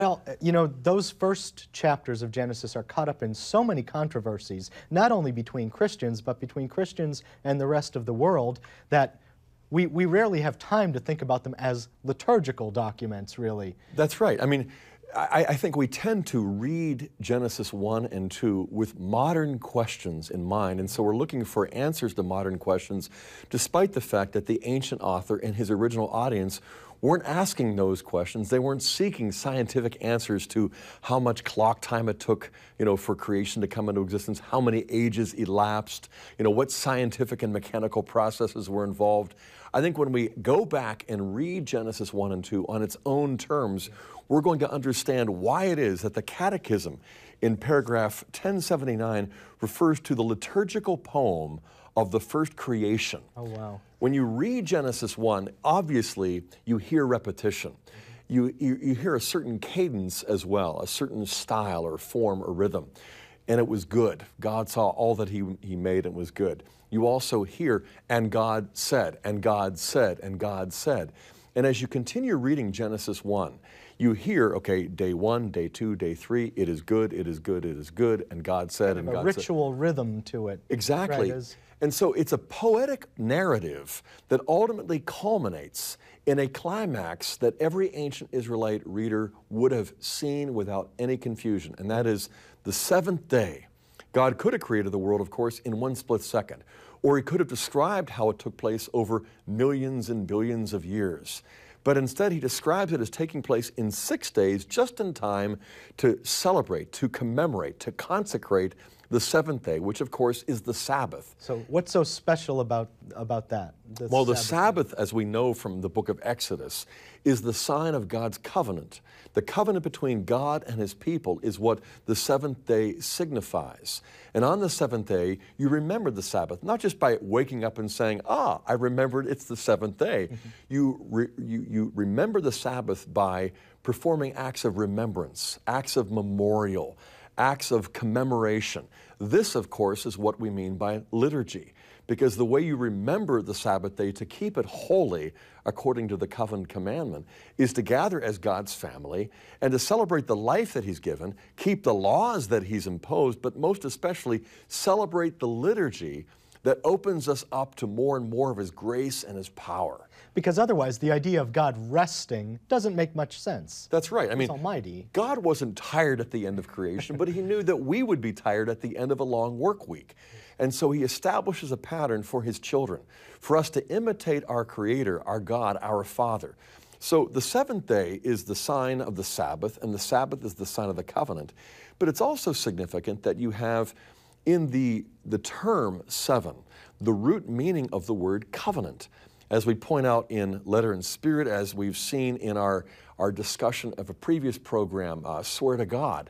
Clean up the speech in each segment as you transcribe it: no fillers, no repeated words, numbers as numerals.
Well, you know, those first chapters of Genesis are caught up in so many controversies, not only between Christians, but between Christians and the rest of the world, that we rarely have time to think about them as liturgical documents, really. That's right. I mean, I think we tend to read Genesis 1 and 2 with modern questions in mind, and so we're looking for answers to modern questions, despite the fact that the ancient author and his original audience weren't asking those questions. They weren't seeking scientific answers to how much clock time it took, for creation to come into existence, how many ages elapsed, what scientific and mechanical processes were involved. I think when we go back and read Genesis 1 and 2 on its own terms, we're going to understand why it is that the Catechism in paragraph 1079 refers to the liturgical poem of the first creation. Oh, wow. When you read Genesis 1, obviously you hear repetition. You hear a certain cadence as well, a certain style or form or rhythm. And it was good. God saw all that he made and was good. You also hear, and God said, and God said, and God said. And as you continue reading Genesis 1, you hear, okay, day 1, day 2, day 3, it is good, it is good, it is good, and God said, and God said. A ritual rhythm to it. Exactly. Right, and so it's a poetic narrative that ultimately culminates in a climax that every ancient Israelite reader would have seen without any confusion, and that is the seventh day. God could have created the world, of course, in one split second, or he could have described how it took place over millions and billions of years. But instead, he describes it as taking place in 6 days, just in time to celebrate, to commemorate, to consecrate the seventh day, which of course is the Sabbath. So what's so special about that? Well, the Sabbath, as we know from the book of Exodus, is the sign of God's covenant. The covenant between God and his people is what the seventh day signifies. And on the seventh day, you remember the Sabbath, not just by waking up and saying, I remembered it's the seventh day. Mm-hmm. You remember the Sabbath by performing acts of remembrance, acts of memorial, acts of commemoration. This, of course, is what we mean by liturgy, because the way you remember the Sabbath day to keep it holy, according to the covenant commandment, is to gather as God's family and to celebrate the life that he's given, keep the laws that he's imposed, but most especially celebrate the liturgy that opens us up to more and more of his grace and his power. Because otherwise, the idea of God resting doesn't make much sense. That's right. He's almighty. God wasn't tired at the end of creation, but he knew that we would be tired at the end of a long work week. And so he establishes a pattern for his children, for us to imitate our Creator, our God, our Father. So the seventh day is the sign of the Sabbath, and the Sabbath is the sign of the covenant. But it's also significant that you have in the term seven, the root meaning of the word covenant. As we point out in Letter and Spirit, as we've seen in our discussion of a previous program, Swear to God.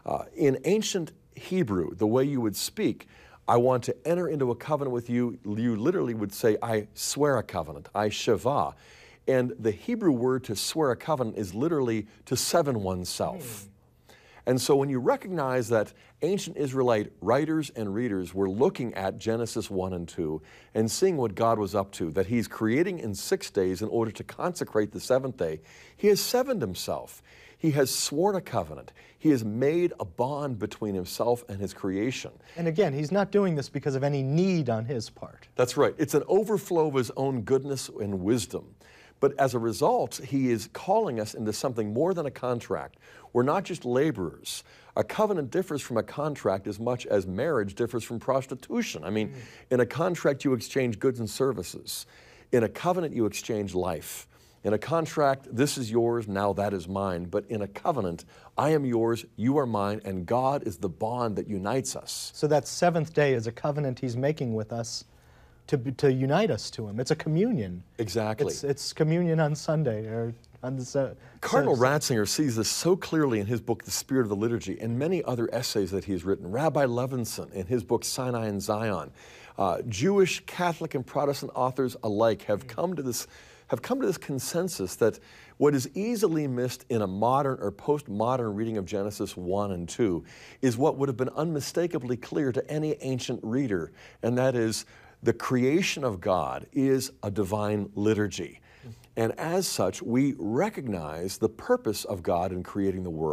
In ancient Hebrew, the way you would speak, I want to enter into a covenant with you, you literally would say, I swear a covenant, I sheva. And the Hebrew word to swear a covenant is literally to seven oneself. And so when you recognize that ancient Israelite writers and readers were looking at Genesis 1 and 2 and seeing what God was up to, that he's creating in 6 days in order to consecrate the seventh day, he has sevened himself. He has sworn a covenant. He has made a bond between himself and his creation. And again, he's not doing this because of any need on his part. That's right. It's an overflow of his own goodness and wisdom. But as a result, he is calling us into something more than a contract. We're not just laborers. A covenant differs from a contract as much as marriage differs from prostitution. I mean, in a contract, you exchange goods and services. In a covenant, you exchange life. In a contract, this is yours, now that is mine. But in a covenant, I am yours, you are mine, and God is the bond that unites us. So that seventh day is a covenant he's making with us to unite us to him. It's a communion. Exactly. It's communion on Sunday or on the Cardinal Ratzinger sees this so clearly in his book, The Spirit of the Liturgy, and many other essays that he's written. Rabbi Levinson in his book, Sinai and Zion. Jewish, Catholic, and Protestant authors alike have come to this consensus that what is easily missed in a modern or postmodern reading of Genesis 1 and 2 is what would have been unmistakably clear to any ancient reader, and that is the creation of God is a divine liturgy. And as such, we recognize the purpose of God in creating the world.